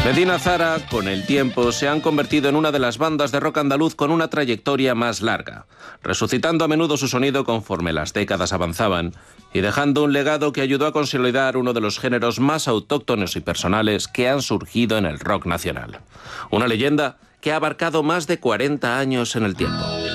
Medina Zara, con el tiempo, se han convertido en una de las bandas de rock andaluz con una trayectoria más larga, resucitando a menudo su sonido conforme las décadas avanzaban y dejando un legado que ayudó a consolidar uno de los géneros más autóctonos y personales que han surgido en el rock nacional. Una leyenda que ha abarcado más de 40 años en el tiempo.